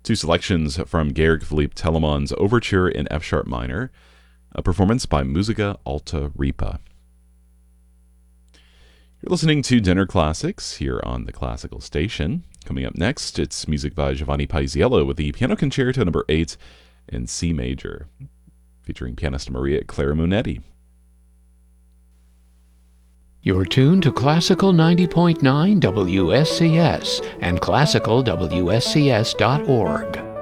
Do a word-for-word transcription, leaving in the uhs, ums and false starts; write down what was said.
Two selections from Georg Philipp Telemann's Overture in F-sharp minor, a performance by Musica Alta Ripa. You're listening to Dinner Classics here on the Classical Station. Coming up next, it's music by Giovanni Paisiello with the Piano Concerto number eight in C major, featuring pianist Maria Clara Munetti. You're tuned to Classical ninety point nine W S C S and classical W S C S dot org.